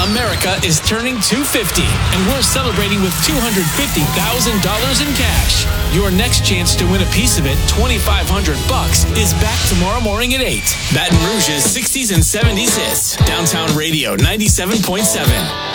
America is turning 250, and we're celebrating with $250,000 in cash. Your next chance to win a piece of it, $2,500, is back tomorrow morning at 8. Baton Rouge's 60s and 70s hits. Downtown Radio 97.7.